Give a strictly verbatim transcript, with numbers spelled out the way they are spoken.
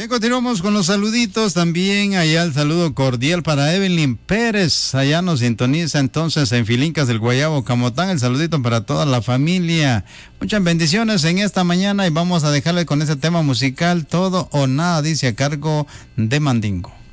Bien, continuamos con los saluditos también. Allá el saludo cordial para Evelyn Pérez. Allá nos sintoniza entonces en Filincas del Guayabo, Camotán. El saludito para toda la familia. Muchas bendiciones en esta mañana y vamos a dejarle con ese tema musical, Todo o Nada, dice a cargo de Mandingo.